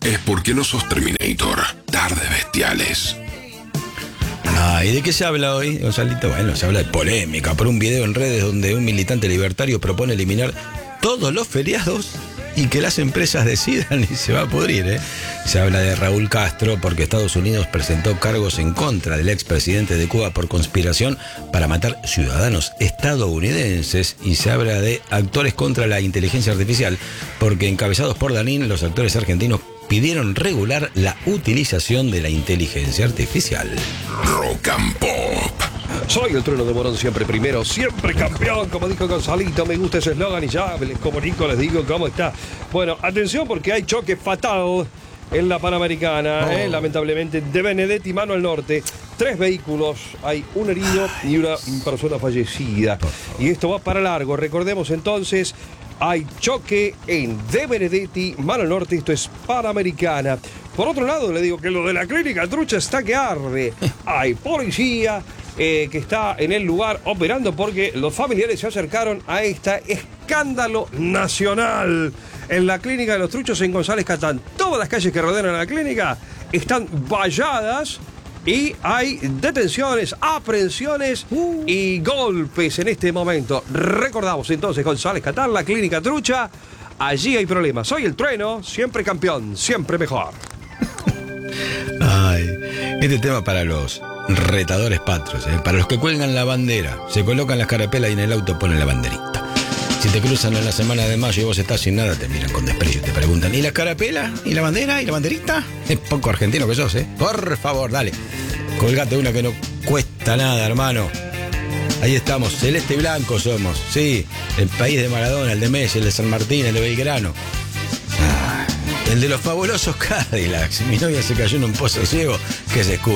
es porque no sos Terminator. Tardes bestiales. ¿Y de qué se habla hoy, Gonzalito? Bueno, se habla de polémica por un video en redes donde un militante libertario propone eliminar todos los feriados y que las empresas decidan y se va a pudrir, ¿eh? Se habla de Raúl Castro porque Estados Unidos presentó cargos en contra del expresidente de Cuba por conspiración para matar ciudadanos estadounidenses, y se habla de actores contra la inteligencia artificial porque, encabezados por Danín, los actores argentinos pidieron regular la utilización de la inteligencia artificial. Rock and Pop. Soy el trueno de Morón, siempre primero, siempre campeón, como dijo Gonzalito. Me gusta ese eslogan y ya les comunico, les digo cómo está. Bueno, atención porque hay choque fatal en la Panamericana, lamentablemente, de Benedetti, mano al norte. 3 vehículos, hay un herido y una persona fallecida. Y esto va para largo. Recordemos entonces, hay choque en De Benedetti, mano al norte, esto es Panamericana. Por otro lado, le digo que lo de la clínica Trucha está que arde. Hay policía que está en el lugar operando porque los familiares se acercaron a este escándalo nacional en la clínica de los Truchos en González Catán. Todas las calles que rodean a la clínica están valladas y hay detenciones, aprehensiones y golpes en este momento. Recordamos entonces González Catán, la clínica Trucha. Allí hay problemas. Soy el trueno, siempre campeón, siempre mejor. Ay, este tema para los retadores patrios, para los que cuelgan la bandera, se colocan las carapelas y en el auto ponen la banderita. Si te cruzan en la semana de mayo y vos estás sin nada, te miran con desprecio y te preguntan: ¿y la carapela? ¿Y la bandera? ¿Y la banderita? Es poco argentino que sos, Por favor, dale. Colgate una que no cuesta nada, hermano. Ahí estamos, celeste y blanco somos. Sí, el país de Maradona, el de Messi, el de San Martín, el de Belgrano. El de los fabulosos Cadillacs. Mi novia se cayó en un pozo ciego que se escucha.